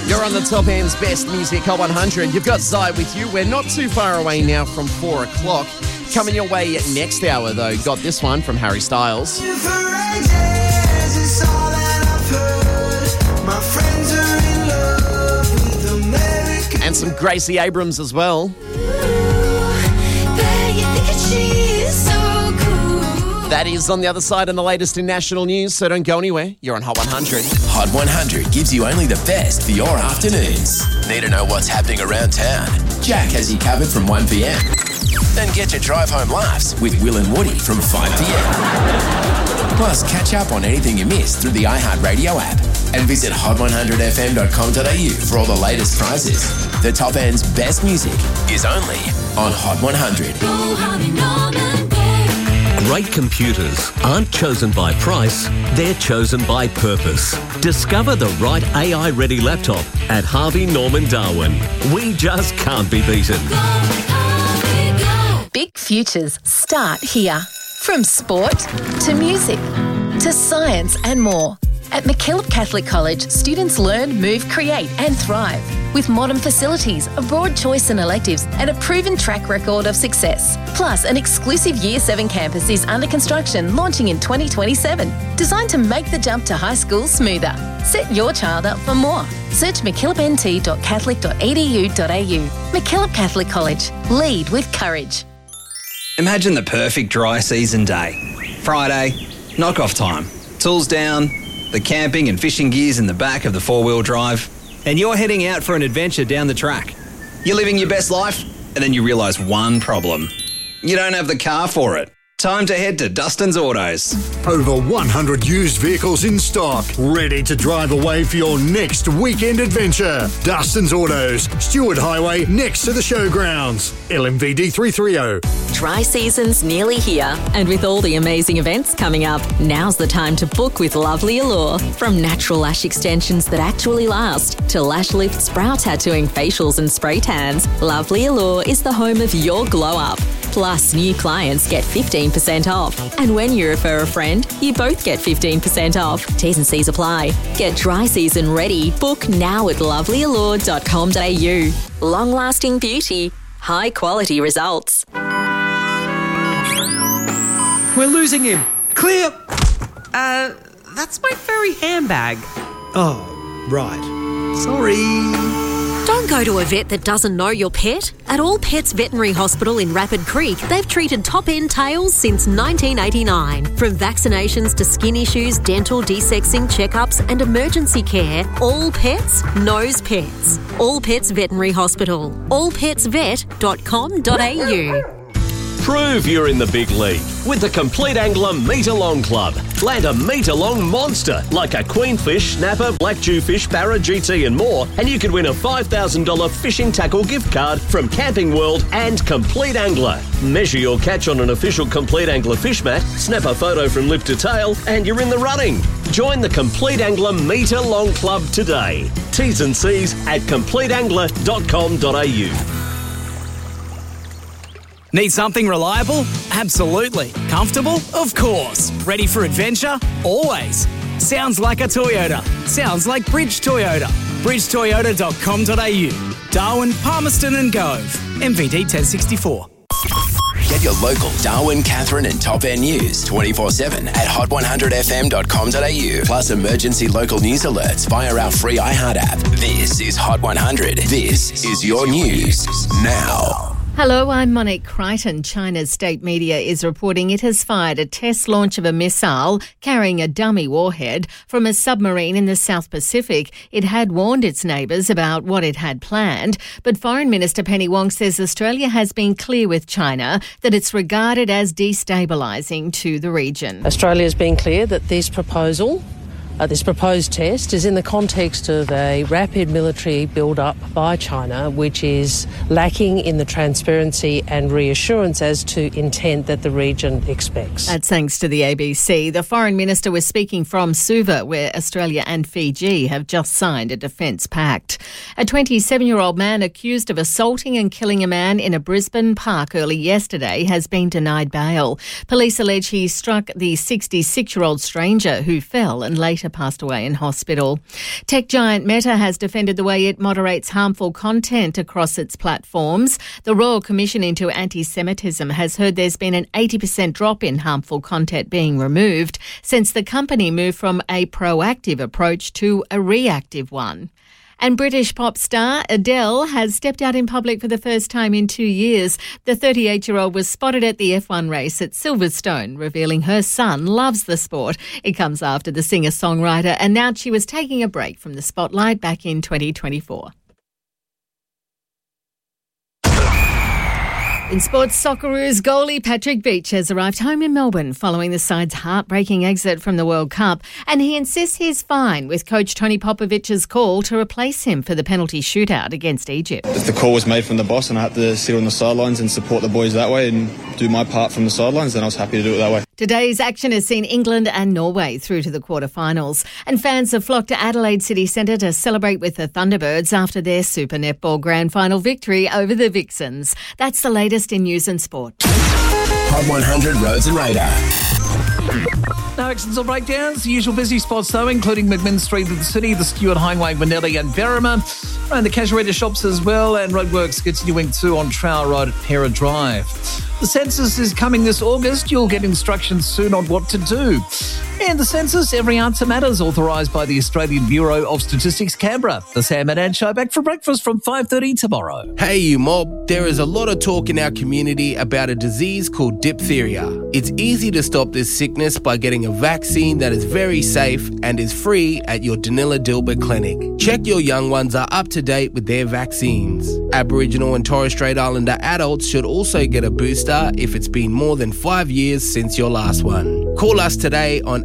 You're on the Top End's Best Music Hot 100. You've got Zai with you. We're not too far away now from 4 o'clock. Coming your way next hour, though. Got this one from Harry Styles. And some Gracie Abrams as well. That is on the other side and the latest in national news, so don't go anywhere. You're on Hot 100. Hot 100 gives you only the best for your afternoons. Need to know what's happening around town? Jack has you covered from 1 p.m. And get your drive home laughs with Will and Woody from 5 p.m. Plus, catch up on anything you missed through the iHeartRadio app. And visit hot100fm.com.au for all the latest prizes. The Top End's best music is only on Hot 100. Great computers aren't chosen by price, they're chosen by purpose. Discover the right AI-ready laptop at Harvey Norman Darwin. We just can't be beaten. Big futures start here. From sport to music to science and more. At MacKillop Catholic College, students learn, move, create and thrive. With modern facilities, a broad choice in electives and a proven track record of success. Plus, an exclusive Year 7 campus is under construction, launching in 2027. Designed to make the jump to high school smoother. Set your child up for more. Search mckillopnt.catholic.edu.au. MacKillop Catholic College. Lead with courage. Imagine the perfect dry season day. Friday, knock-off time. Tools down, the camping and fishing gear's in the back of the four-wheel drive, and you're heading out for an adventure down the track. You're living your best life, and then you realise one problem. You don't have the car for it. Time to head to Dustin's Autos. Over 100 used vehicles in stock, ready to drive away for your next weekend adventure. Dustin's Autos, Stewart Highway, next to the showgrounds. LMVD 330. Dry season's nearly here, and with all the amazing events coming up, now's the time to book with Lovely Allure. From natural lash extensions that actually last to lash lifts, brow tattooing, facials and spray tans, Lovely Allure is the home of your glow up. Plus, new clients get 15% off. And when you refer a friend, you both get 15% off. T's and C's apply. Get dry season ready. Book now at lovelyallure.com.au. Long-lasting beauty. High quality results. We're losing him. Clear. That's my furry handbag. Oh, right. Sorry. Don't go to a vet that doesn't know your pet. At All Pets Veterinary Hospital in Rapid Creek, they've treated top-end tails since 1989. From vaccinations to skin issues, dental, desexing, checkups and emergency care, All Pets knows pets. All Pets Veterinary Hospital. allpetsvet.com.au. Prove you're in the big league with the Complete Angler Metre-Long Club. Land a metre-long monster like a queenfish, snapper, black jewfish, barra, GT and more, and you could win a $5,000 fishing tackle gift card from Camping World and Complete Angler. Measure your catch on an official Complete Angler fish mat, snap a photo from lip to tail, and you're in the running. Join the Complete Angler Metre-Long Club today. T's and C's at completeangler.com.au. Need something reliable? Absolutely. Comfortable? Of course. Ready for adventure? Always. Sounds like a Toyota. Sounds like Bridge Toyota. bridgetoyota.com.au. Darwin, Palmerston and Gove. MVD 1064. Get your local Darwin, Catherine and Top End news 24/7 at hot100fm.com.au. Plus emergency local news alerts via our free iHeart app. This is Hot 100. This is your news now. Hello, I'm Monique Crichton. China's state media is reporting it has fired a test launch of a missile carrying a dummy warhead from a submarine in the South Pacific. It had warned its neighbours about what it had planned, but Foreign Minister Penny Wong says Australia has been clear with China that it's regarded as destabilising to the region. Australia's been clear that this proposed test is in the context of a rapid military build-up by China, which is lacking in the transparency and reassurance as to intent that the region expects. That's thanks to the ABC. The Foreign Minister was speaking from Suva, where Australia and Fiji have just signed a defence pact. A 27-year-old man accused of assaulting and killing a man in a Brisbane park early yesterday has been denied bail. Police allege he struck the 66-year-old stranger who fell and later later passed away in hospital. Tech giant Meta has defended the way it moderates harmful content across its platforms. The Royal Commission into Anti-Semitism has heard there's been an 80% drop in harmful content being removed since the company moved from a proactive approach to a reactive one. And British pop star Adele has stepped out in public for the first time in 2 years. The 38-year-old was spotted at the F1 race at Silverstone, revealing her son loves the sport. It comes after the singer-songwriter announced she was taking a break from the spotlight back in 2024. In sports, Socceroos goalie Patrick Beach has arrived home in Melbourne following the side's heartbreaking exit from the World Cup, and he insists he's fine with coach Tony Popovic's call to replace him for the penalty shootout against Egypt. If the call was made from the boss and I had to sit on the sidelines and support the boys that way and do my part from the sidelines, then I was happy to do it that way. Today's action has seen England and Norway through to the quarterfinals, and fans have flocked to Adelaide City Centre to celebrate with the Thunderbirds after their Super Netball Grand Final victory over the Vixens. That's the latest in news and sport. Hot 100 Roads and Radar. No accidents or breakdowns. The usual busy spots, though, including McMinn Street in the city, the Stewart Highway, Manelli and Berrima, and the Casuarina shops as well, and roadworks continuing too on Trowell Road at Pera Drive. The census is coming this August. You'll get instructions soon on what to do. And the census, every answer matters, authorised by the Australian Bureau of Statistics, Canberra. The Sam and Ann Show back for breakfast from 5:30 tomorrow. Hey, you mob. There is a lot of talk in our community about a disease called diphtheria. It's easy to stop this sickness by getting a vaccine that is very safe and is free at your Danila Dilbert Clinic. Check your young ones are up to date with their vaccines. Aboriginal and Torres Strait Islander adults should also get a booster if it's been more than 5 years since your last one. Call us today on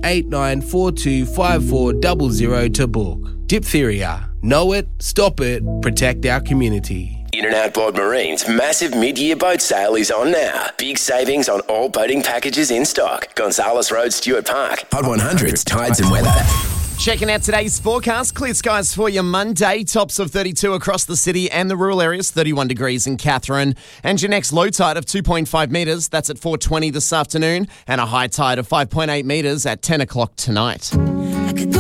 89425400 to book. Diphtheria. Know it, stop it, protect our community. In and Outboard Marine's massive mid-year boat sale is on now. Big savings on all boating packages in stock. Gonzales Road, Stewart Park. Hot 100's Tides and Weather. Checking out today's forecast. Clear skies for your Monday. Tops of 32 across the city and the rural areas. 31 degrees in Katherine. And your next low tide of 2.5 metres. That's at 4:20 this afternoon. And a high tide of 5.8 metres at 10 o'clock tonight.